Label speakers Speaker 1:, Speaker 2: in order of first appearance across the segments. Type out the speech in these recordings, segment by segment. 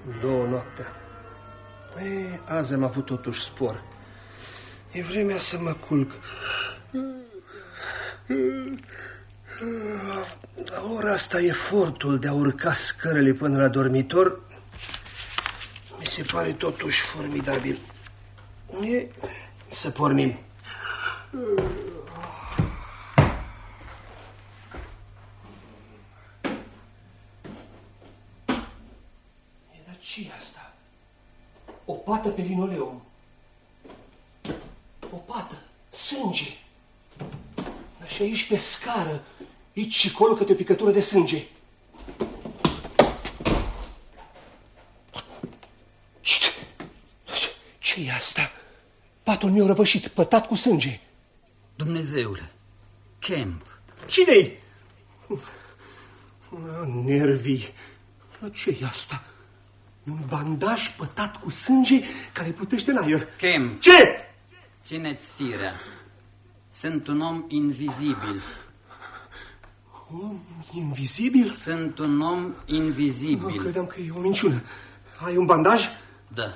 Speaker 1: 2 noaptea. Azi am avut totuși spor. E vremea să mă culc. La ora asta efortul de a urca scărele până la dormitor mi se pare totuși formidabil. Să pornim. Dar ce-i asta? O pată pe linoleum. O pată, sânge. Și aici pe scară, aici și colo câte o picătură de sânge. Ce-i asta? Patul meu răvășit, pătat cu sânge.
Speaker 2: Dumnezeule, Kemp.
Speaker 1: Cine-i? Nervii. Ce-i asta? Un bandaj pătat cu sânge care plutește în aer.
Speaker 2: Kemp.
Speaker 1: Ce?
Speaker 2: Țineți firea. Sunt un om invizibil.
Speaker 1: Om invizibil?
Speaker 2: Sunt un om invizibil.
Speaker 1: Credeam că e o minciună. Ai un bandaj?
Speaker 2: Da.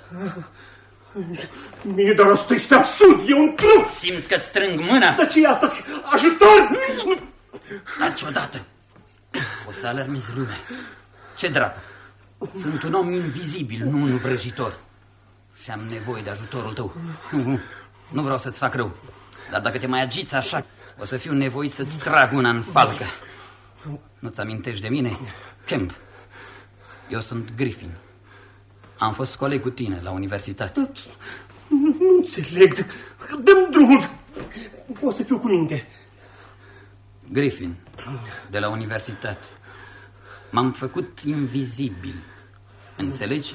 Speaker 1: Mie, dar asta este absurd, e un truc!
Speaker 2: Simți că strâng mâna?
Speaker 1: Dar ce e asta? Ajutor!
Speaker 2: Taci odată. O să alarmezi lumea. Ce dracu? Sunt un om invizibil, nu un vrăjitor. Și am nevoie de ajutorul tău. Nu vreau să-ți fac rău. Dar dacă te mai agiți așa, o să fiu nevoit să-ți trag una în falcă. Nu-ți amintești de mine? Kemp. Eu sunt Griffin. Am fost coleg cu tine la universitate.
Speaker 1: Nu înțeleg. Dă-mi drumul. O să fiu cu minte.
Speaker 2: Griffin, de la universitate. M-am făcut invizibil. Înțelegi?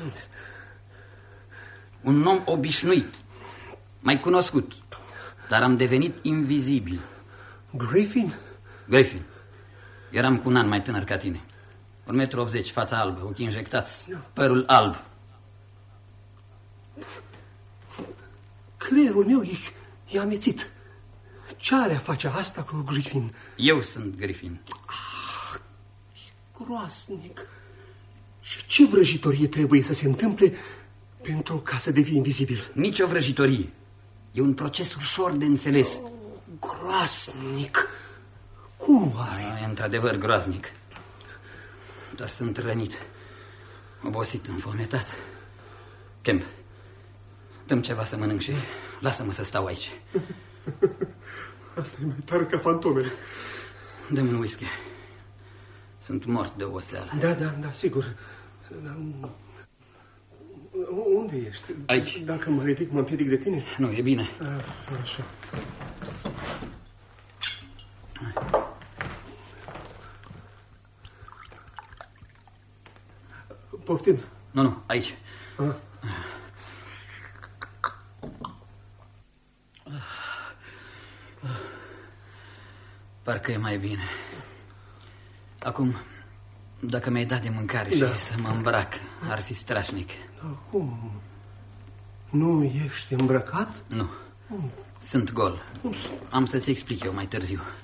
Speaker 2: Un om obișnuit, mai cunoscut, dar am devenit invizibil.
Speaker 1: Griffin?
Speaker 2: Griffin. Eram cu un an mai tânăr ca tine. 1,80 m, fața albă, ochii injectați, părul alb.
Speaker 1: Creierul meu e amețit. Ce are a face asta cu Griffin?
Speaker 2: Eu sunt Griffin.
Speaker 1: Groasnic. Și ce vrăjitorie trebuie să se întâmple pentru ca să devii invizibil?
Speaker 2: Nici o vrăjitorie. E un proces ușor de înțeles.
Speaker 1: Groasnic. Cum oare?
Speaker 2: E într-adevăr groaznic. Doar sunt rănit, obosit, înfometat. Kemp, dă-mi ceva să mănânc și lasă-mă să stau aici.
Speaker 1: Asta e mai tare ca fantomele.
Speaker 2: Dă-mi un whisky. Sunt mort de oboseală.
Speaker 1: Da, sigur. Unde ești?
Speaker 2: Aici.
Speaker 1: Dacă mă ridic, mă împiedic de tine?
Speaker 2: Nu, e bine.
Speaker 1: Așa. Poftim.
Speaker 2: Nu, aici. Parcă e mai bine. Acum, dacă mi-ai dat de mâncare și să mă îmbrac, ar fi strașnic.
Speaker 1: Cum? Nu ești îmbrăcat?
Speaker 2: Nu. Sunt gol. Am să-ți explic eu mai târziu.